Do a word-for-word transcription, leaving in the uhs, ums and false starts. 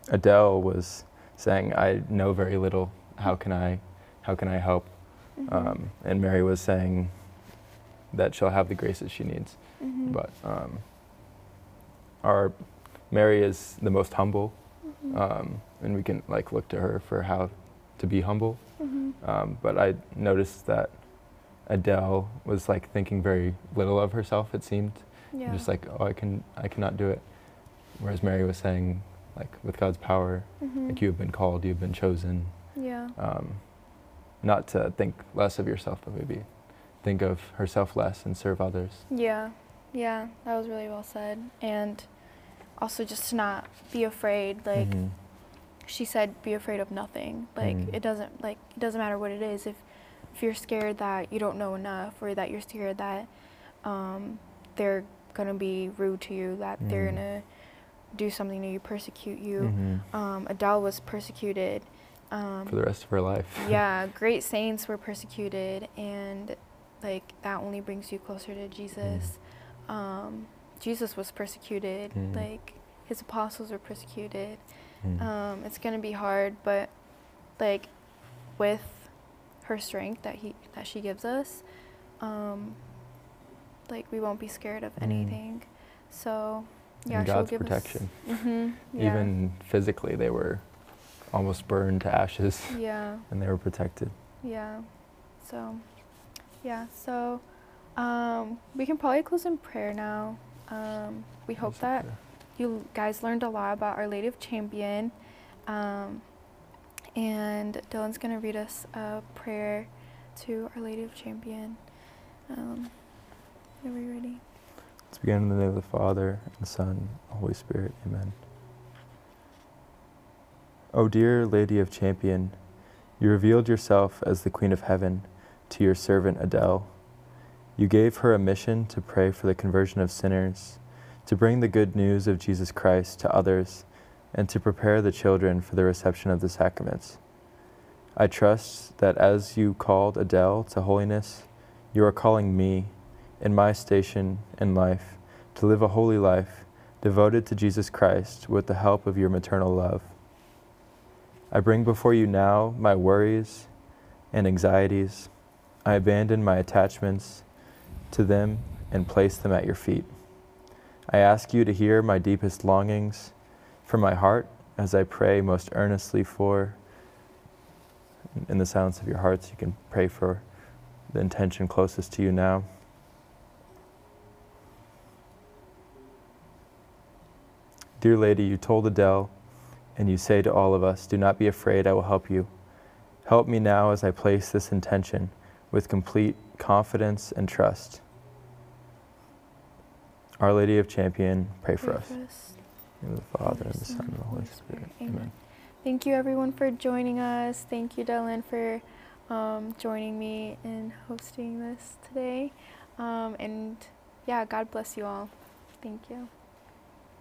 Adele was saying, I know very little, how can I, how can I help? Mm-hmm. Um, and Mary was saying that she'll have the graces she needs. Mm-hmm. But um, our Mary is the most humble, Mm-hmm. um, and we can like look to her for how to be humble. Mm-hmm. Um, but I noticed that Adele was like thinking very little of herself, it seemed. Yeah. Just like, oh, I can, I cannot do it. Whereas Mary was saying, like, with God's power, Mm-hmm. like you have been called, you've been chosen. Yeah. Um, not to think less of yourself, but maybe think of herself less and serve others. Yeah. Yeah. That was really well said. And also just to not be afraid. Like Mhm. she said, be afraid of nothing. Like Mhm. it doesn't like it doesn't matter what it is. If if you're scared that you don't know enough, or that you're scared that um, they're gonna be rude to you, that Mhm. they're gonna do something to you, persecute you. Mhm. Um, Adele was persecuted. Um, For the rest of her life. yeah, great saints were persecuted, and like that only brings you closer to Jesus. Mm. Um, Jesus was persecuted. Mm. Like his apostles were persecuted. Mm. Um, it's gonna be hard, but like with her strength that he that she gives us, um, like we won't be scared of Mm. anything. So yeah, And she'll God's give protection. us. Mm-hmm, yeah. Even physically, they were almost burned to ashes. Yeah. And they were protected. Yeah. So, yeah. So, um, we can probably close in prayer now. Um, we hope that you guys learned a lot about Our Lady of Champion. Um, and Dylan's going to read us a prayer to Our Lady of Champion. Um, are we ready? Let's begin in the name of the Father, and the Son, and the Holy Spirit. Amen. O dear Lady of Champion, you revealed yourself as the Queen of Heaven to your servant Adele. You gave her a mission to pray for the conversion of sinners, to bring the good news of Jesus Christ to others, and to prepare the children for the reception of the sacraments. I trust that as you called Adele to holiness, you are calling me, in my station in life, to live a holy life, devoted to Jesus Christ with the help of your maternal love. I bring before you now my worries and anxieties. I abandon my attachments to them and place them at your feet. I ask you to hear my deepest longings for my heart as I pray most earnestly for, in the silence of your hearts, you can pray for the intention closest to you now. Dear Lady, you told Adele, and you say to all of us, do not be afraid, I will help you. Help me now as I place this intention with complete confidence and trust. Our Lady of Champion, pray for Pray us. for us. In the name of the Father, and the Son, and the Holy Spirit. Amen. Amen. Thank you everyone for joining us. Thank you, Dylan, for um, joining me in hosting this today. Um, and yeah, God bless you all. Thank you.